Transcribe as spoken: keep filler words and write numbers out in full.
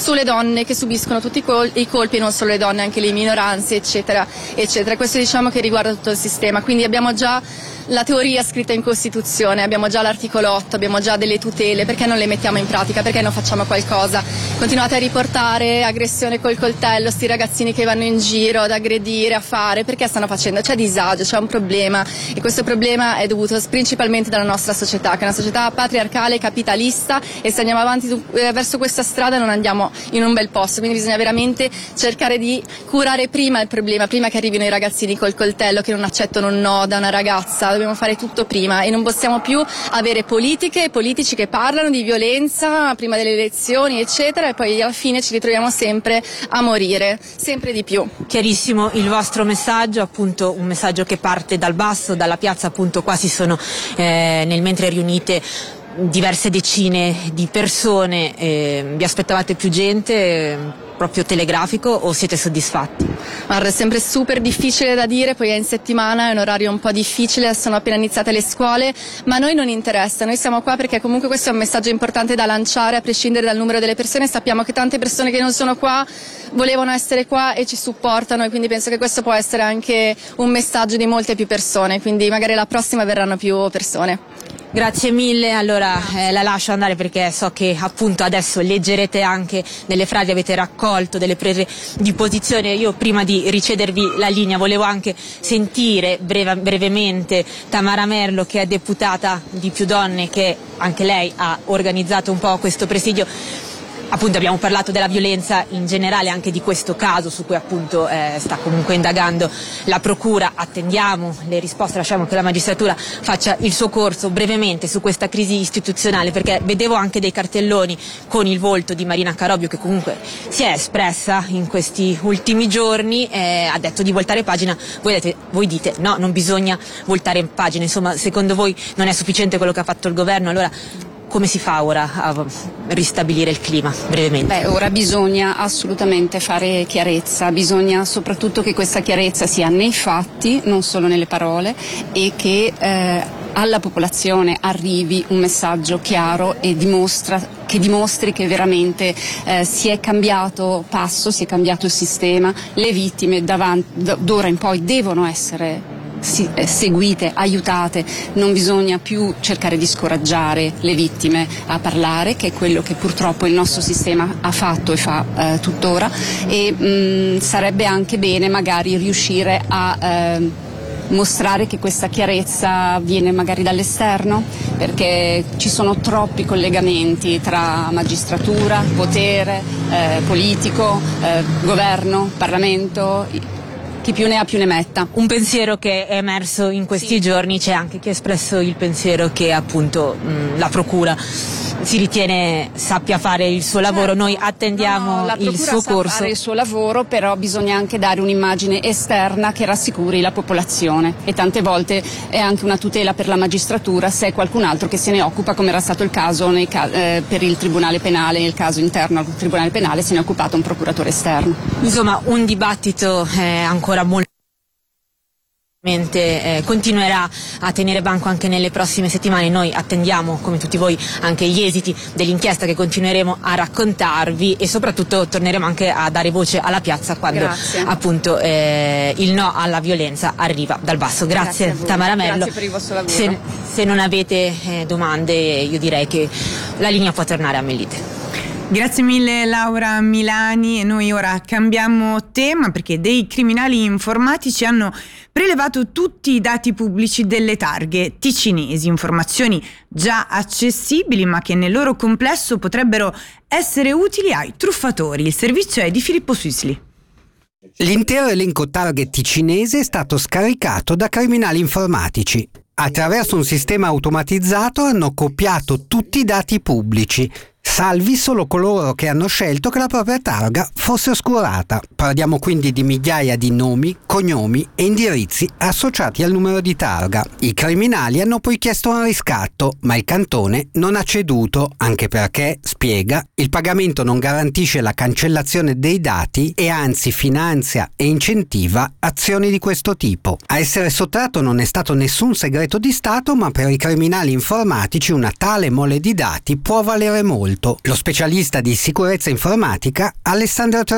sulle donne che subiscono tutti i, col- i colpi, non solo le donne, anche le minoranze, eccetera, eccetera. Questo diciamo che riguarda tutto il sistema, quindi abbiamo già la teoria scritta in Costituzione, abbiamo già l'articolo otto, abbiamo già delle tutele, perché non le mettiamo in pratica, perché non facciamo qualcosa? Continuate a riportare aggressione col coltello, sti ragazzini che vanno in giro ad aggredire, a fare, perché stanno facendo? C'è disagio, c'è un problema, e questo problema è dovuto principalmente dalla nostra società, che è una società patriarcale, capitalista, e se andiamo avanti eh, verso questa strada non andiamo in un bel posto, quindi bisogna veramente cercare di curare prima il problema, prima che arrivino i ragazzini col coltello che non accettano un no da una ragazza. Dobbiamo fare tutto prima e non possiamo più avere politiche e politici che parlano di violenza prima delle elezioni, eccetera, e poi alla fine ci ritroviamo sempre a morire, sempre di più. Chiarissimo il vostro messaggio, appunto un messaggio che parte dal basso, dalla piazza, appunto qua si sono eh, nel mentre riunite diverse decine di persone, eh, vi aspettavate più gente? Eh, proprio telegrafico o siete soddisfatti? Guarda, è sempre super difficile da dire, poi è in settimana, è un orario un po' difficile, sono appena iniziate le scuole, ma a noi non interessa, noi siamo qua perché comunque questo è un messaggio importante da lanciare a prescindere dal numero delle persone. Sappiamo che tante persone che non sono qua volevano essere qua e ci supportano, e quindi penso che questo può essere anche un messaggio di molte più persone, quindi magari la prossima verranno più persone. Grazie mille, allora eh, la lascio andare perché so che appunto adesso leggerete anche delle frasi, avete raccolto delle prese di posizione. Io prima di ricedervi la linea volevo anche sentire breve, brevemente Tamara Merlo, che è deputata di Più Donne, che anche lei ha organizzato un po' questo presidio. Appunto abbiamo parlato della violenza in generale, anche di questo caso su cui appunto eh, sta comunque indagando la procura. Attendiamo le risposte, lasciamo che la magistratura faccia il suo corso. Brevemente su questa crisi istituzionale, perché vedevo anche dei cartelloni con il volto di Marina Carobio, che comunque si è espressa in questi ultimi giorni, eh, ha detto di voltare pagina. Voi dite, voi dite no, non bisogna voltare pagina, insomma secondo voi non è sufficiente quello che ha fatto il governo? Allora come si fa ora a ristabilire il clima, brevemente? Beh, ora bisogna assolutamente fare chiarezza, bisogna soprattutto che questa chiarezza sia nei fatti, non solo nelle parole, e che eh, alla popolazione arrivi un messaggio chiaro e dimostra, che dimostri che veramente eh, si è cambiato passo, si è cambiato il sistema, le vittime davanti, d'ora in poi devono essere seguite, aiutate, non bisogna più cercare di scoraggiare le vittime a parlare, che è quello che purtroppo il nostro sistema ha fatto e fa eh, tuttora, e mh, sarebbe anche bene magari riuscire a eh, mostrare che questa chiarezza viene magari dall'esterno, perché ci sono troppi collegamenti tra magistratura, potere, eh, politico, eh, governo, Parlamento. Chi più ne ha più ne metta. Un pensiero che è emerso in questi sì. giorni, c'è anche chi ha espresso il pensiero che appunto mh, la procura si ritiene sappia fare il suo lavoro. Certo. Noi attendiamo no, no, il suo sa corso. Fare il suo lavoro, però bisogna anche dare un'immagine esterna che rassicuri la popolazione, e tante volte è anche una tutela per la magistratura se è qualcun altro che se ne occupa, come era stato il caso nei, eh, per il Tribunale Penale. Nel caso interno al Tribunale Penale se ne è occupato un procuratore esterno. Insomma, un dibattito eh, ancora molto Eh, continuerà a tenere banco anche nelle prossime settimane. Noi attendiamo, come tutti voi, anche gli esiti dell'inchiesta che continueremo a raccontarvi, e soprattutto torneremo anche a dare voce alla piazza quando Grazie. appunto eh, il no alla violenza arriva dal basso. Grazie, Grazie Tamara Merlo. Grazie per il vostro lavoro. Se, se non avete eh, domande, io direi che la linea può tornare a Mellite. Grazie mille Laura Milani, e noi ora cambiamo tema perché dei criminali informatici hanno prelevato tutti i dati pubblici delle targhe ticinesi, informazioni già accessibili ma che nel loro complesso potrebbero essere utili ai truffatori. Il servizio è di Filippo Suisli. L'intero elenco targhe ticinese è stato scaricato da criminali informatici. Attraverso un sistema automatizzato hanno copiato tutti i dati pubblici, salvi solo coloro che hanno scelto che la propria targa fosse oscurata. Parliamo quindi di migliaia di nomi, cognomi e indirizzi associati al numero di targa. I criminali hanno poi chiesto un riscatto, ma il cantone non ha ceduto, anche perché, spiega, il pagamento non garantisce la cancellazione dei dati e anzi finanzia e incentiva azioni di questo tipo. A essere sottratto non è stato nessun segreto di Stato, ma per i criminali informatici una tale mole di dati può valere molto. Lo specialista di sicurezza informatica Alessandro